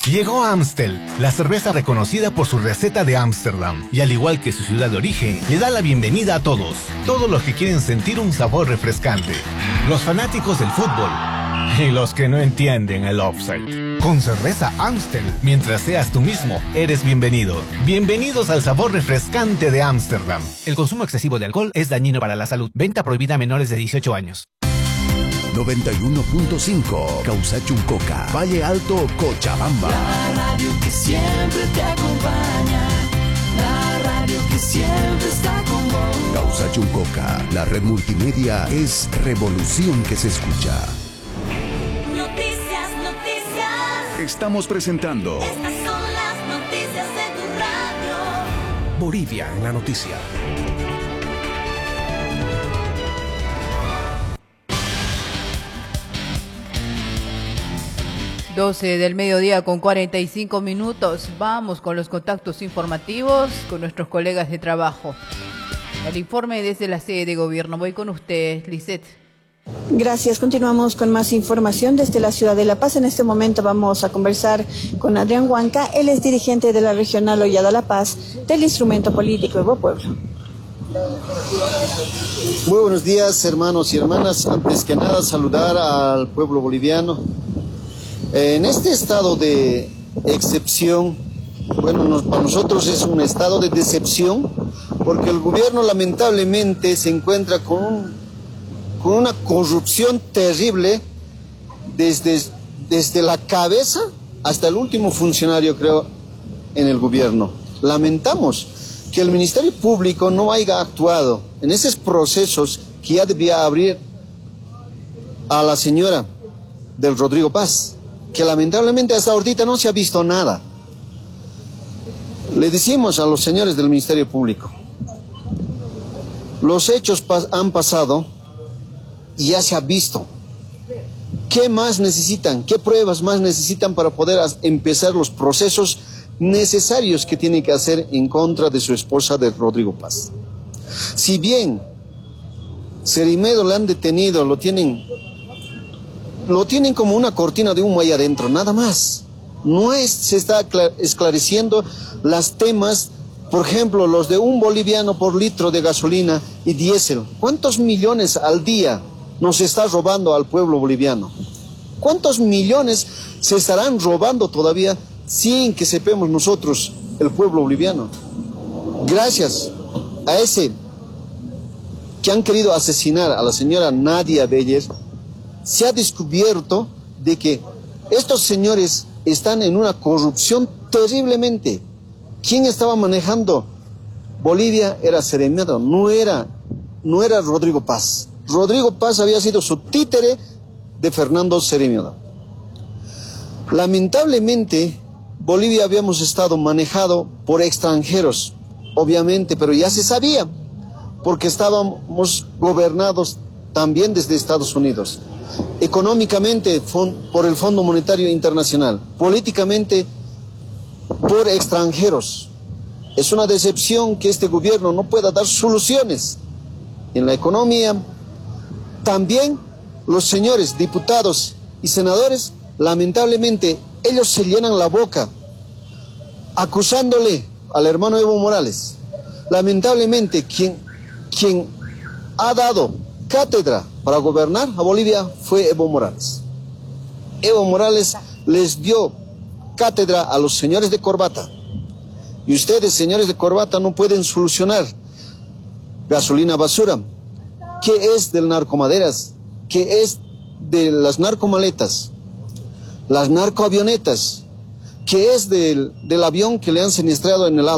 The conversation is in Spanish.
Llegó Amstel, la cerveza reconocida por su receta de Ámsterdam, y al igual que su ciudad de origen, le da la bienvenida a todos los que quieren sentir un sabor refrescante, los fanáticos del fútbol y los que no entienden el offside. Con cerveza Amstel, mientras seas tú mismo, eres bienvenido. Bienvenidos al sabor refrescante de Ámsterdam. El consumo excesivo de alcohol es dañino para la salud. Venta prohibida a menores de 18 años. 91.5 Causachuncoca, Valle Alto, Cochabamba. La radio que siempre te acompaña, la radio que siempre está con vos. Causachuncoca, la red multimedia es revolución que se escucha. Noticias. Estamos presentando Estas son las noticias de tu radio. Bolivia en la noticia. Doce del mediodía con 45 minutos. Vamos con los contactos informativos con nuestros colegas de trabajo. El informe desde la sede de gobierno. Voy con usted, Lisette. Gracias. Continuamos con más información desde la ciudad de La Paz. En este momento vamos a conversar con Adrián Huanca. Él es dirigente de la regional Hollada La Paz del instrumento político Evo Pueblo. Muy buenos días, hermanos y hermanas. Antes que nada, saludar al pueblo boliviano. En este estado de excepción, bueno, para nosotros es un estado de decepción, porque el gobierno lamentablemente se encuentra con una corrupción terrible desde la cabeza hasta el último funcionario, creo, en el gobierno. Lamentamos que el Ministerio Público no haya actuado en esos procesos que ya debía abrir a la señora del Rodrigo Paz, que lamentablemente hasta ahorita no se ha visto nada. Le decimos a los señores del Ministerio Público, los hechos han pasado y ya se ha visto. ¿Qué más necesitan? ¿Qué pruebas más necesitan para poder empezar los procesos necesarios que tienen que hacer en contra de su esposa de Rodrigo Paz? Si bien Cerimedo le han detenido, lo tienen como una cortina de humo ahí adentro, nada más. Se está esclareciendo los temas, por ejemplo, los de $1 por litro de gasolina y diésel. ¿Cuántos millones al día nos está robando al pueblo boliviano? ¿Cuántos millones se estarán robando todavía sin que sepamos nosotros, el pueblo boliviano? Gracias a ese que han querido asesinar a la señora Nadia Belles, se ha descubierto de que estos señores están en una corrupción terriblemente. ¿Quién estaba manejando Bolivia? Era Cerimedo, no era Rodrigo Paz. Rodrigo Paz había sido su títere de Fernando Cerimedo. Lamentablemente, Bolivia habíamos estado manejado por extranjeros, obviamente, pero ya se sabía, porque estábamos gobernados también desde Estados Unidos. Económicamente por el Fondo Monetario Internacional, políticamente por extranjeros. Es una decepción que este gobierno no pueda dar soluciones en la economía. También los señores diputados y senadores, lamentablemente, ellos se llenan la boca acusándole al hermano Evo Morales. Lamentablemente, quien ha dado cátedra para gobernar a Bolivia fue Evo Morales. Evo Morales les dio cátedra a los señores de corbata. Y ustedes, señores de corbata, no pueden solucionar gasolina basura. ¿Qué es del narcomaderas? ¿Qué es de las narcomaletas? Las narcoavionetas. ¿Qué es del avión que le han siniestrado en el Alto?